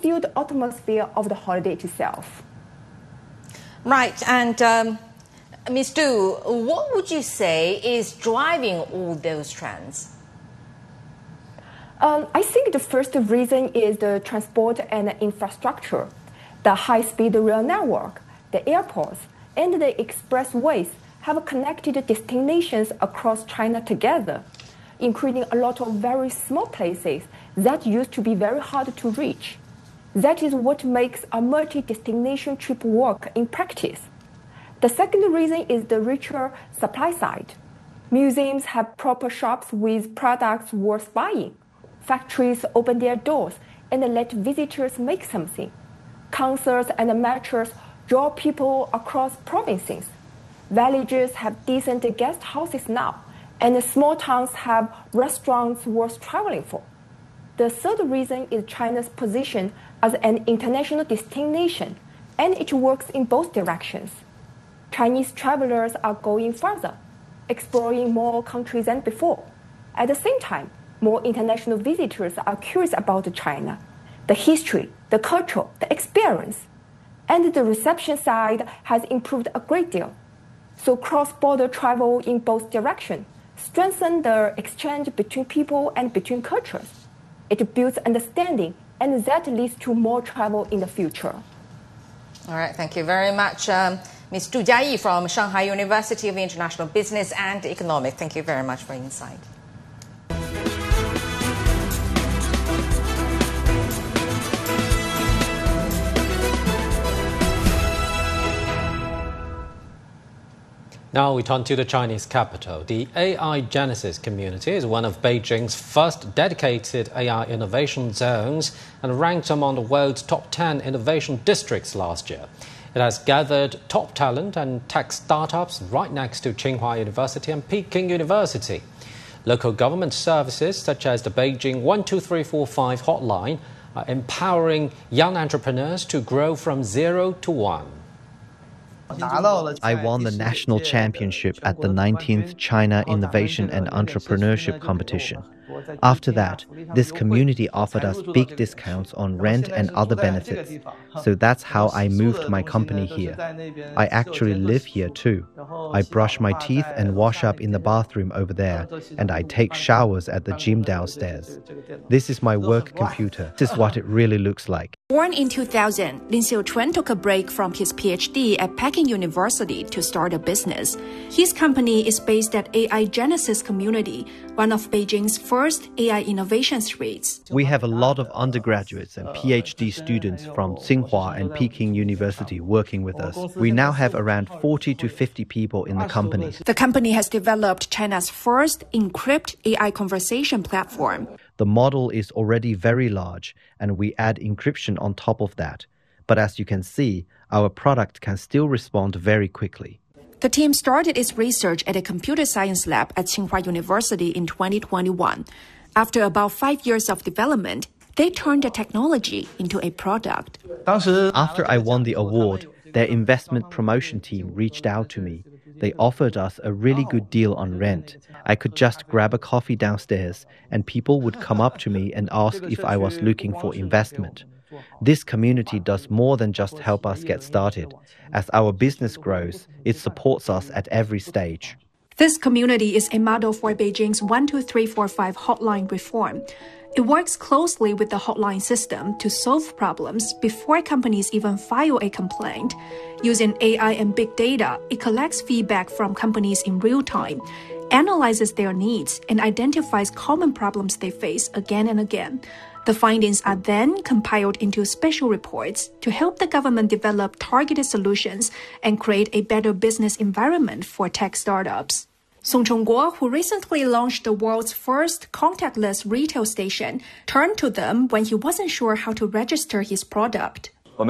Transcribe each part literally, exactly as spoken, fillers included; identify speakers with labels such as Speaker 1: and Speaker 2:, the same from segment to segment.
Speaker 1: feel the atmosphere of the holiday itself.
Speaker 2: Right, and um, Miz Du, what would you say is driving all those trends?
Speaker 1: Um, I think the first reason is the transport and infrastructure. The high-speed rail network, the airports, and the expressways have connected destinations across China together, including a lot of very small places that used to be very hard to reach. That is what makes a multi-destination trip work in practice. The second reason is the richer supply side. Museums have proper shops with products worth buying. Factories open their doors and let visitors make something. Concerts and matches draw people across provinces. Villages have decent guest houses now, and small towns have restaurants worth traveling for. The third reason is China's position as an international destination, and it works in both directions. Chinese travelers are going further, exploring more countries than before. At the same time, more international visitors are curious about China, the history, the culture, the experience. And the reception side has improved a great deal. So cross-border travel in both directions strengthens the exchange between people and between cultures. It builds understanding, and that leads to more travel in the future.
Speaker 2: All right, thank you very much, um, Miz Du Jiayi from Shanghai University of International Business and Economics. Thank you very much for your insight.
Speaker 3: Now we turn to the Chinese capital. The A I Genesis community is one of Beijing's first dedicated A I innovation zones and ranked among the world's top ten innovation districts last year. It has gathered top talent and tech startups right next to Tsinghua University and Peking University. Local government services such as the Beijing one two three four five hotline are empowering young entrepreneurs to grow from zero to one.
Speaker 4: I won the national championship at the nineteenth China Innovation and Entrepreneurship Competition. After that, this community offered us big discounts on rent and other benefits. So that's how I moved my company here. I actually live here too. I brush my teeth and wash up in the bathroom over there, and I take showers at the gym downstairs. This is my work computer. This is what it really looks like.
Speaker 5: Born in two thousand, Lin Xiuchun took a break from his PhD at Peking University to start a business. His company is based at A I Genesis Community, one of Beijing's first A I innovation streets.
Speaker 4: We have a lot of undergraduates and PhD students from Tsinghua and Peking University working with us. We now have around forty to fifty people in the company.
Speaker 5: The company has developed China's first encrypt A I conversation platform.
Speaker 4: The model is already very large, and we add encryption on top of that. But as you can see, our product can still respond very quickly.
Speaker 5: The team started its research at a computer science lab at Tsinghua University in twenty twenty-one. After about five years of development, they turned the technology into a product.
Speaker 4: After I won the award, their investment promotion team reached out to me. They offered us a really good deal on rent. I could just grab a coffee downstairs, and people would come up to me and ask if I was looking for investment. This community does more than just help us get started. As our business grows, it supports us at every stage.
Speaker 5: This community is a model for Beijing's one two three four five hotline reform. It works closely with the hotline system to solve problems before companies even file a complaint. Using A I and big data, it collects feedback from companies in real time, analyzes their needs, and identifies common problems they face again and again. The findings are then compiled into special reports to help the government develop targeted solutions and create a better business environment for tech startups. Song Chongguo, who recently launched the world's first contactless retail station, turned to them when he wasn't sure how to register his product.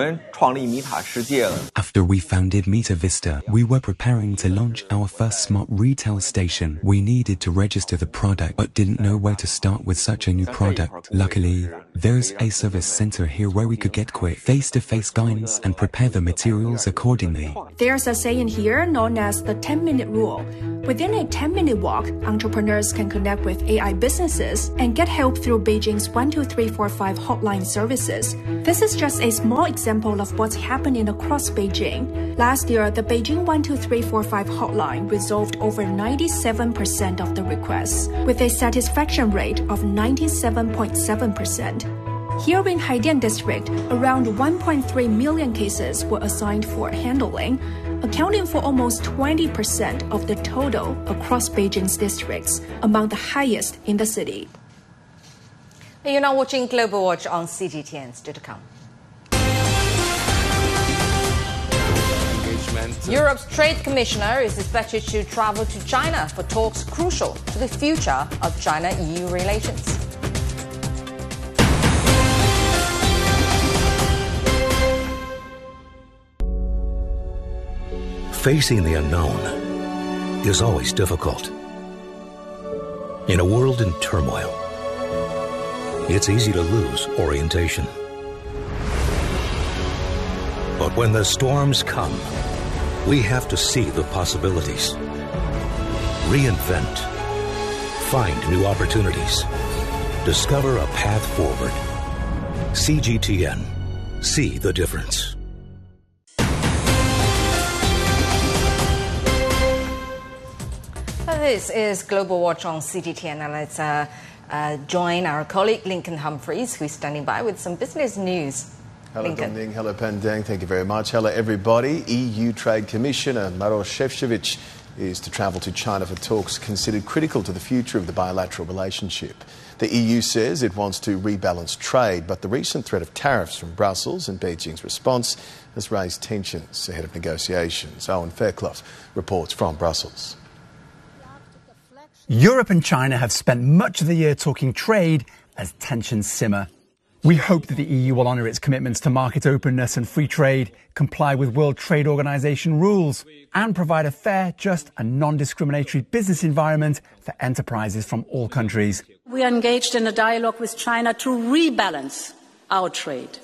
Speaker 6: After we founded Meta Vista, we were preparing to launch our first smart retail station. We needed to register the product but didn't know where to start with such a new product. Luckily, there's a service center here where we could get quick face-to-face guidance and prepare the materials accordingly.
Speaker 5: There's a saying here known as the ten-minute rule. Within a ten-minute walk, entrepreneurs can connect with A I businesses and get help through Beijing's one two three four five hotline services. This is just a small example of what's happening across Beijing. Last year, the Beijing one two three four five hotline resolved over ninety-seven percent of the requests, with a satisfaction rate of ninety-seven point seven percent. Here in Haidian District, around one point three million cases were assigned for handling, accounting for almost twenty percent of the total across Beijing's districts, among the highest in the city.
Speaker 2: You're now watching Global Watch on C G T N. Still to come. Europe's trade commissioner is expected to travel to China for talks crucial to the future of China E U relations.
Speaker 7: Facing the unknown is always difficult. In a world in turmoil, it's easy to lose orientation. But when the storms come, we have to see the possibilities, reinvent, find new opportunities, discover a path forward. C G T N. See the difference.
Speaker 2: This is Global Watch on C G T N, and let's uh, uh, join our colleague Lincoln Humphreys, who's standing by with some business news.
Speaker 8: Hello,
Speaker 2: Lincoln.
Speaker 8: Dong Ning. Hello, Pandang. Thank you very much. Hello, everybody. E U Trade Commissioner Maroš Šefčovič is to travel to China for talks considered critical to the future of the bilateral relationship. The E U says it wants to rebalance trade, but the recent threat of tariffs from Brussels and Beijing's response has raised tensions ahead of negotiations. Owen Fairclough reports from Brussels.
Speaker 9: Europe and China have spent much of the year talking trade as tensions simmer. We hope that the E U will honour its commitments to market openness and free trade, comply with World Trade Organization rules, and provide a fair, just and non-discriminatory business environment for enterprises from all countries.
Speaker 10: We are engaged in a dialogue with China to rebalance our trade.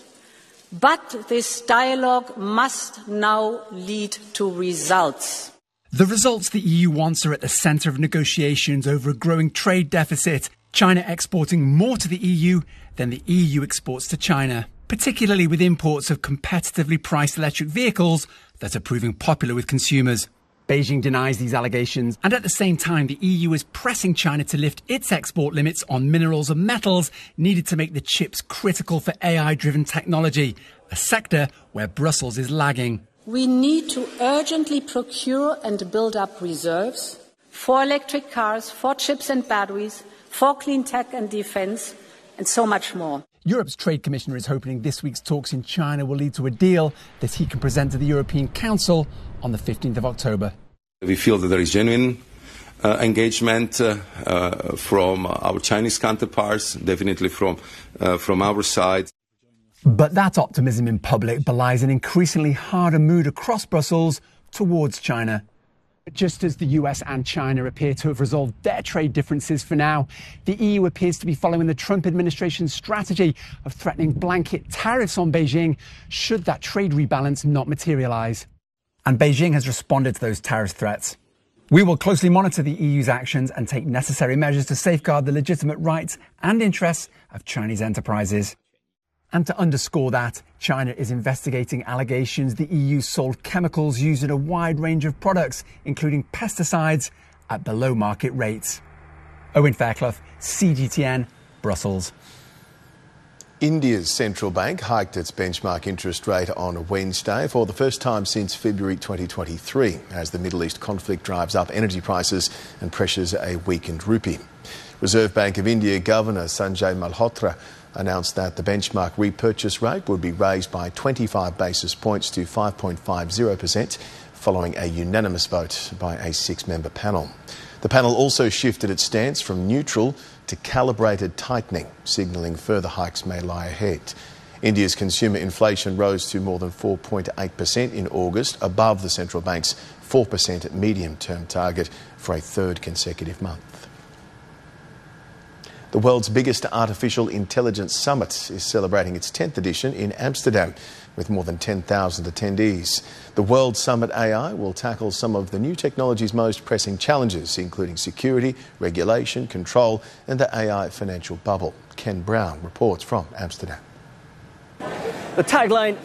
Speaker 10: But this dialogue must now lead to results.
Speaker 9: The results the E U wants are at the centre of negotiations over a growing trade deficit, China exporting more to the E U than the E U exports to China, particularly with imports of competitively priced electric vehicles that are proving popular with consumers. Beijing denies these allegations, and at the same time the E U is pressing China to lift its export limits on minerals and metals needed to make the chips critical for A I-driven technology, a sector where Brussels is lagging.
Speaker 10: We need to urgently procure and build up reserves for electric cars, for chips and batteries, for clean tech and defence, and so much more.
Speaker 9: Europe's Trade Commissioner is hoping this week's talks in China will lead to a deal that he can present to the European Council on the fifteenth of October.
Speaker 11: We feel that there is genuine uh, engagement uh, uh, from our Chinese counterparts, definitely from, uh, from our side.
Speaker 9: But that optimism in public belies an increasingly harder mood across Brussels towards China. Just as the U S and China appear to have resolved their trade differences for now, the E U appears to be following the Trump administration's strategy of threatening blanket tariffs on Beijing should that trade rebalance not materialise. And Beijing has responded to those tariff threats. We will closely monitor the E U's actions and take necessary measures to safeguard the legitimate rights and interests of Chinese enterprises. And to underscore that, China is investigating allegations the E U sold chemicals used in a wide range of products, including pesticides, at below market rates. Owen Fairclough, C G T N, Brussels.
Speaker 8: India's central bank hiked its benchmark interest rate on Wednesday for the first time since February twenty twenty-three, as the Middle East conflict drives up energy prices and pressures a weakened rupee. Reserve Bank of India Governor Sanjay Malhotra announced that the benchmark repurchase rate would be raised by twenty-five basis points to five point five zero percent following a unanimous vote by a six-member panel. The panel also shifted its stance from neutral to calibrated tightening, signalling further hikes may lie ahead. India's consumer inflation rose to more than four point eight percent in August, above the central bank's four percent medium-term target for a third consecutive month. The world's biggest artificial intelligence summit is celebrating its tenth edition in Amsterdam. with more than ten thousand attendees. The World Summit A I will tackle some of the new technology's most pressing challenges, including security, regulation, control, and the A I financial bubble. Ken Brown reports from Amsterdam.
Speaker 12: The tagline,